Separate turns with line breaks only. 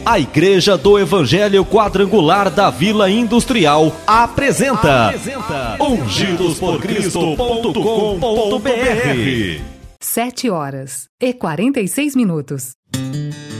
A Igreja do Evangelho Quadrangular da Vila Industrial apresenta ungidosporcristo.com.br.
7h46.